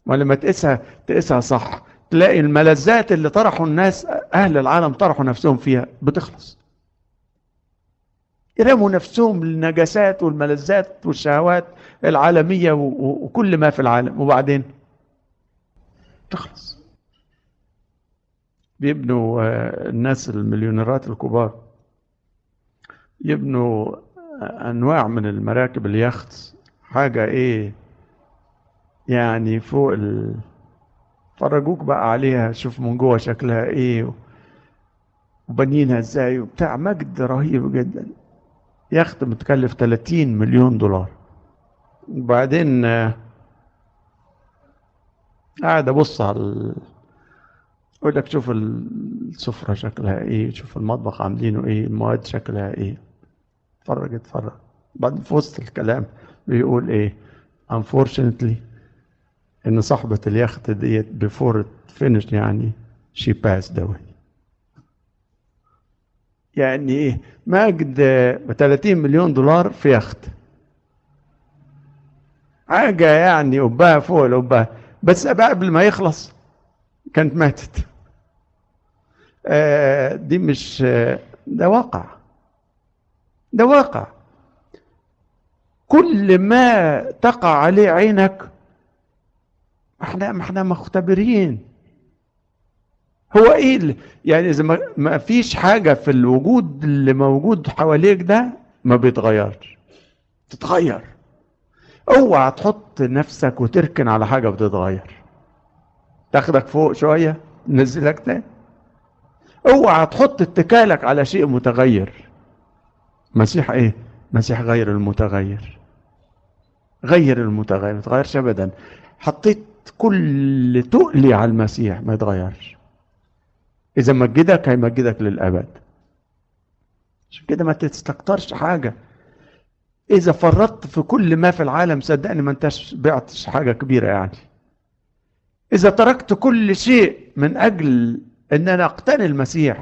ولما تقيسها صح، تلاقي الملذات اللي طرحوا الناس اهل العالم طرحوا نفسهم فيها بتخلص، يرموا نفسهم للنجاسات والملذات والشهوات العالمية وكل ما في العالم، وبعدين تخلص. بيبنوا الناس المليونيرات الكبار يبنوا انواع من المراكب، اليخت، حاجة ايه يعني فوق فرجوك بقى عليها، شوف من جوه شكلها ايه وبنينها ازاي وبتاع، مجد رهيب جدا. يخت متكلف 30 مليون دولار. وبعدين قاعد ابص على اقول لك شوف السفرة شكلها ايه، شوف المطبخ عاملينه ايه، المواد شكلها ايه، اتفرج. بعد في وسط الكلام بيقول ايه unfortunately ان صاحبة اليخت ديت before it finished يعني she passed away. يعني ايه مجد 30 مليون دولار في يخت، حاجة يعني قبها فوق القبها، بس بقى قبل ما يخلص كانت ماتت. دي مش ده واقع، ده واقع. كل ما تقع عليه عينك احنا مختبرين. هو ايه يعني اذا ما فيش حاجة في الوجود اللي موجود حواليك ده ما بيتغيرش، تتغير. اوعى تحط نفسك وتركن على حاجة بتتغير، تاخدك فوق شوية تنزلك تاني. اوعى تحط اتكالك على شيء متغير. مسيح ايه؟ مسيح غير المتغير، غير المتغير، ما يتغيرش ابدا. حطيت كل تقلي على المسيح ما يتغيرش. اذا مجدك هيمجدك للابد. عشان كده ما تستكترش حاجة. اذا فرطت في كل ما في العالم صدقني ما انتش بعتش حاجة كبيرة يعني. اذا تركت كل شيء من اجل ان انا اقتني المسيح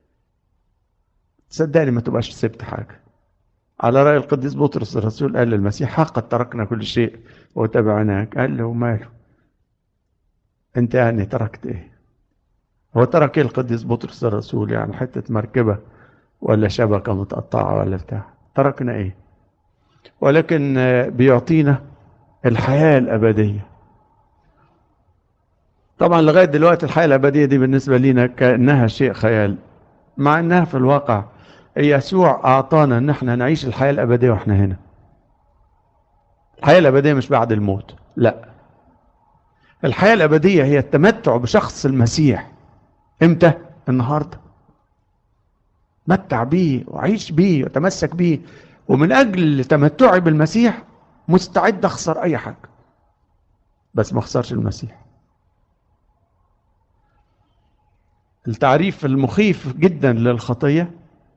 صدقني ما تبقاش سبت حاجة. على رأي القديس بطرس الرسول قال للمسيح قد تركنا كل شيء وتبعناك. قال له ماله انت يعني تركت ايه؟ هو ترك ايه القديس بطرس الرسول؟ يعني حتة مركبة ولا شبكة متقطعة ولا بتاع؟ تركنا ايه؟ ولكن بيعطينا الحياة الأبدية. طبعا لغاية دلوقتي الحياة الأبدية دي بالنسبة لنا كأنها شيء خيال، مع أنها في الواقع يسوع أعطانا أن احنا نعيش الحياة الأبدية وإحنا هنا. الحياة الأبدية مش بعد الموت، لا، الحياة الأبدية هي التمتع بشخص المسيح. إمتى؟ النهاردة. متع بيه وعيش بيه وتمسك بيه، ومن أجل تمتعي بالمسيح مستعد أخسر أي حاجة بس ما أخسرش المسيح. التعريف المخيف جدا للخطية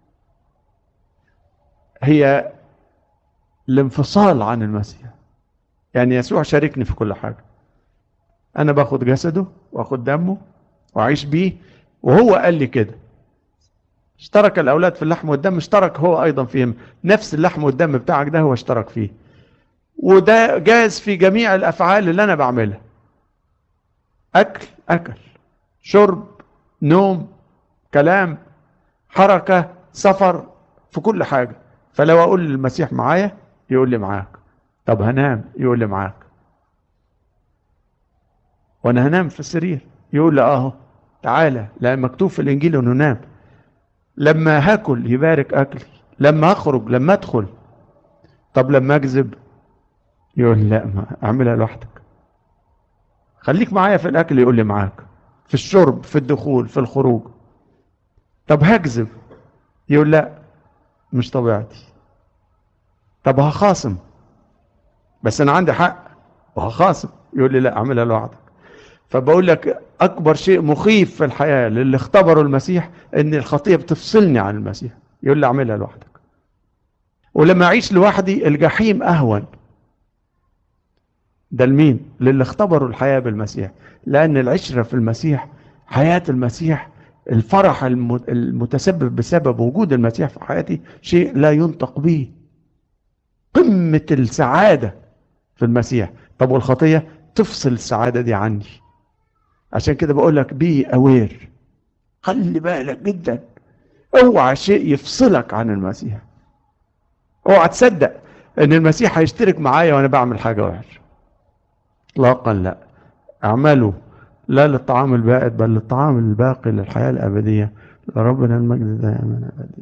هي الانفصال عن المسيح. يعني يسوع شاركني في كل حاجة، أنا باخد جسده وأخد دمه وأعيش بيه، وهو قال لي كده اشترك الأولاد في اللحم والدم، اشترك هو أيضا فيهم. نفس اللحم والدم بتاعك ده هو اشترك فيه، وده جاز في جميع الأفعال اللي أنا بعملها. أكل، شرب، نوم، كلام، حركة، سفر، في كل حاجة. فلو أقول للمسيح معايا يقول لي معاك. طب هنام يقول لي معاك. وأنا هنام في السرير يقول لي أهو تعالى، لأن مكتوب في الإنجيل أنه نام. لما هاكل يبارك أكلي، لما أخرج، لما أدخل. طب لما أكذب يقول لا، ما أعملها لوحدك. خليك معايا في الأكل يقول لي معاك، في الشرب، في الدخول، في الخروج. طب هكذب يقول لا، مش طبيعتي. طب هخاصم، بس أنا عندي حق وهخاصم، يقول لي لا، أعملها لوحدك. فبقول لك أكبر شيء مخيف في الحياة للي اختبروا المسيح إن الخطية بتفصلني عن المسيح، يقول لي أعملها لوحدك. ولما أعيش لوحدي الجحيم أهون. ده لمين؟ للي اختبروا الحياة بالمسيح، لأن العشرة في المسيح، حياة المسيح، الفرح المتسبب بسبب وجود المسيح في حياتي شيء لا ينطق به. قمة السعادة في المسيح. طب والخطية تفصل السعادة دي عني. عشان كده بقول لك بي اوير، خلي بالك جدا، اوعى شيء يفصلك عن المسيح. اوعى تصدق ان المسيح هيشترك معايا وانا بعمل حاجة وحشة، اطلاقا لا. اعملوا لا للطعام البائد بل للطعام الباقي للحياة الأبدية. لربنا المجد دائما أبدا.